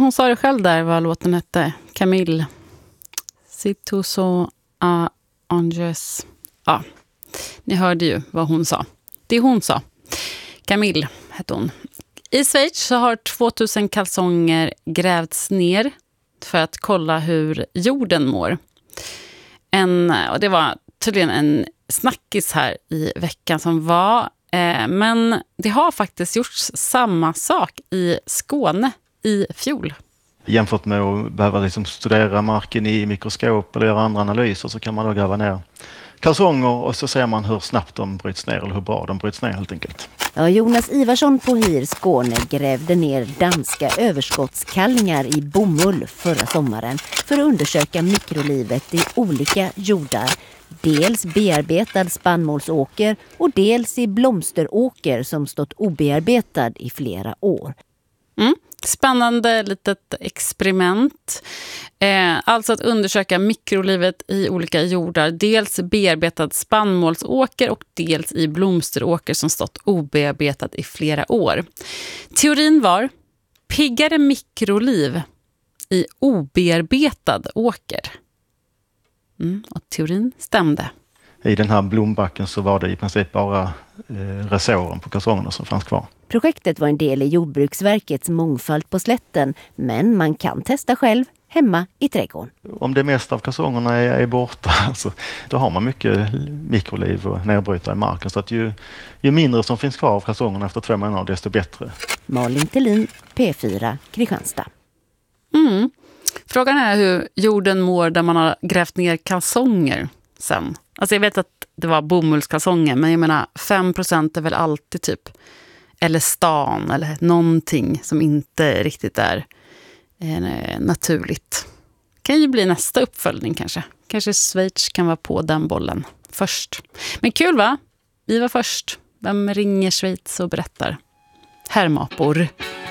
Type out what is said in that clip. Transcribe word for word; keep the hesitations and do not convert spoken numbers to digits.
hon sa det själv där vad låten hette. Camille. Citoso a Anges. Ja, ni hörde ju vad hon sa. Det hon sa. Camille hette hon. I Schweiz så har tvåtusen kalsonger grävts ner för att kolla hur jorden mår. En, och det var tydligen en snackis här i veckan som var. Eh, men det har faktiskt gjorts samma sak i Skåne i fjol. Jämfört med att behöva liksom studera marken i mikroskop eller göra andra analyser så kan man då gräva ner kalsonger och så ser man hur snabbt de bryts ner eller hur bra de bryts ner helt enkelt. Ja, Jonas Ivarsson på Hir Skåne grävde ner danska överskottskallingar i bomull förra sommaren för att undersöka mikrolivet i olika jordar. Dels bearbetad spannmålsåker och dels i blomsteråker som stått obearbetad i flera år. Mm. Spännande litet experiment. Eh, alltså att undersöka mikrolivet i olika jordar. Dels bearbetad spannmålsåker och dels i blomsteråker som stått obearbetad i flera år. Teorin var piggare mikroliv i obearbetad åker. Mm, och teorin stämde. I den här blombacken så var det i princip bara eh, resåren på kalsongerna som fanns kvar. Projektet var en del i Jordbruksverkets mångfald på slätten, men man kan testa själv hemma i trädgården. Om det mesta av kalsongerna är, är borta alltså, då har man mycket mikroliv och nedbrytare i marken. Så att ju, ju mindre som finns kvar av kalsongerna efter två månader desto bättre. Malin Thelin, P fyra, Kristianstad. Mm. Frågan är hur jorden mår där man har grävt ner kalsonger sen. Alltså jag vet att det var bomullskalsonger, men jag menar fem procent är väl alltid typ eller stan eller någonting som inte riktigt är eh, naturligt. Kan ju bli nästa uppföljning kanske. Kanske Schweiz kan vara på den bollen först. Men kul va? Vi var först. Vem ringer Schweiz och berättar? Hermapor.